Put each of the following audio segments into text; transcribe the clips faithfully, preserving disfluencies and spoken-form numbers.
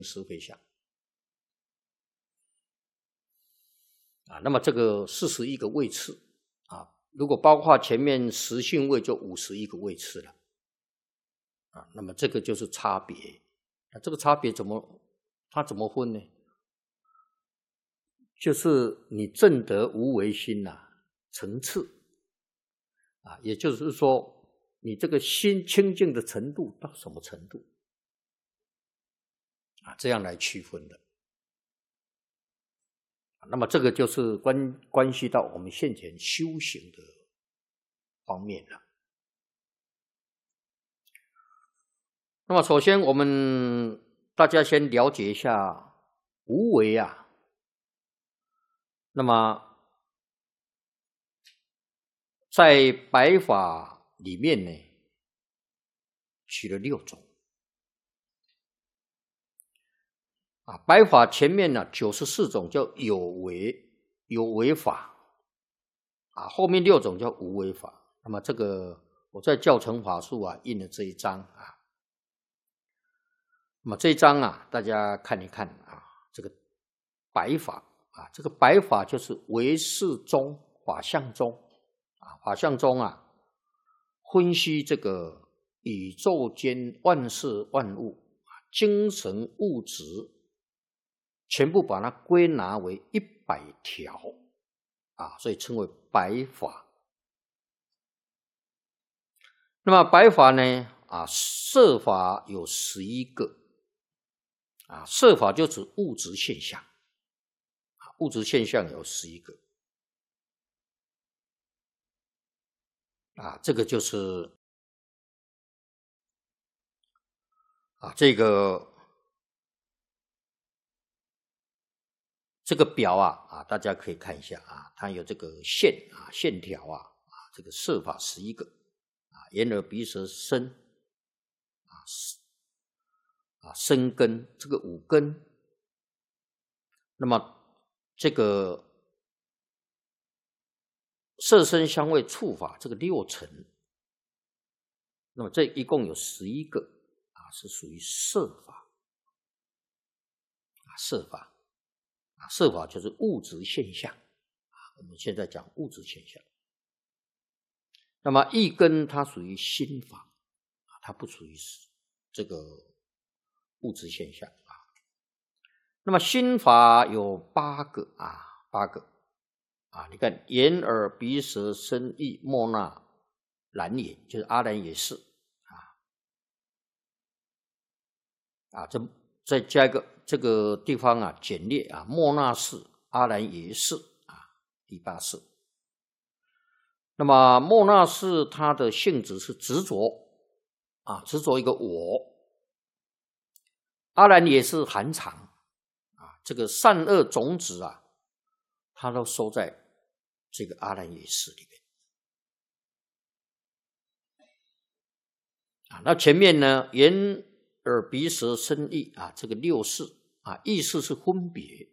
十回向啊。那么这个四十一个位次啊，如果包括前面十性位，就五十一个位次了啊。那么这个就是差别。那这个差别怎么它怎么分呢？就是你证得无为心呐、啊，层次啊，也就是说你这个心清净的程度到什么程度啊，这样来区分的。那么这个就是关关系到我们现前修行的方面了。那么首先我们大家先了解一下无为啊。那么在白法里面呢，取了六种啊。白法前面呢九十四种叫有为有为法啊，后面六种叫无为法。那么这个我在教程法术啊印了这一章啊。那么这一章啊，大家看一看啊，这个白法啊，这个白法就是唯识中法相中啊，法相中啊，分析这个宇宙间万事万物精神物质，全部把它归纳为一百条啊，所以称为白法。那么白法呢啊，色法有十一个啊，色法就指物质现象啊，物质现象有十一个啊，这个就是啊，这个这个表啊啊，大家可以看一下啊，它有这个线啊线条啊啊，这个色法十一个啊，眼耳鼻舌身啊啊身根这个五根，那么这个色身香味触法这个六尘，那么这一共有十一个啊，是属于色法啊，色法啊，色法就是物质现象啊，我们现在讲物质现象。那么意根它属于心法啊，它不属于这个物质现象啊。那么心法有八个啊，八个啊，你看眼耳鼻舌身意莫那蓝也，就是阿兰也是啊啊，这再加一个这个地方啊简略啊，莫那是阿兰也是啊，第八式。那么莫那是它的性质是执着啊，执着一个我。阿兰也是含藏啊，这个善恶种子啊，它都收在这个阿兰也是里面啊。那前面呢，眼耳鼻舌身意啊，这个六识啊，意识是分别。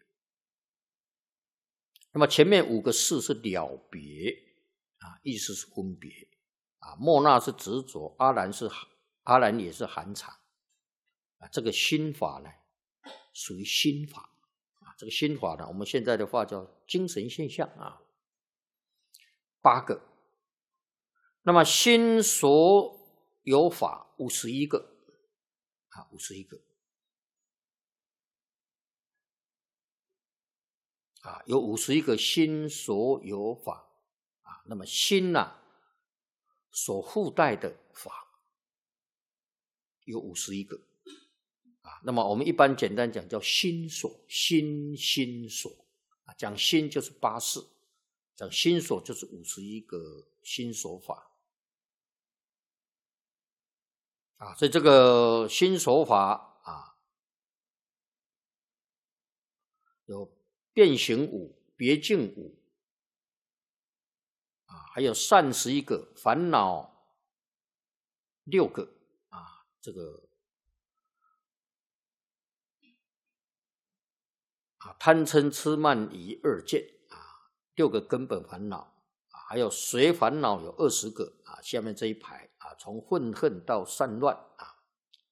那么前面五个识是了别啊，意识是分别啊。莫那是执着，阿兰是阿兰也是含藏啊。这个心法呢，属于心法啊。这个心法呢，我们现在的话叫精神现象啊。八个，那么心所有法五十一个啊，五十一个啊，有五十一个心所有法啊。那么心呐、啊，所附带的法有五十一个啊。那么我们一般简单讲叫心所，心心所啊，讲心就是八识，讲心所就是五十一个心所法啊。所以这个心所法啊，有变形五、别境五啊，还有善十一个，烦恼六个啊，这个啊贪嗔痴慢疑二见啊，六个根本烦恼啊，还有随烦恼有二十个啊，下面这一排啊，从愤恨到散乱啊，